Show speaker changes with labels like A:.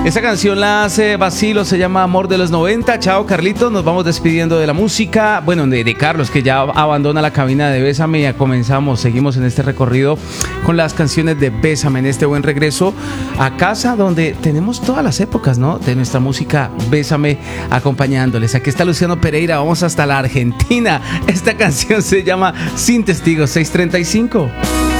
A: Esta canción la hace Basilo, se llama Amor de los 90. Chao, Carlitos, nos vamos despidiendo de la música. Bueno, de Carlos, que ya abandona la cabina de Bésame. Ya seguimos en este recorrido con las canciones de Bésame, en este buen regreso a casa, donde tenemos todas las épocas, ¿no?, de nuestra música Bésame acompañándoles. Aquí está Luciano Pereira, vamos hasta la Argentina. Esta canción se llama Sin Testigos, 6:35.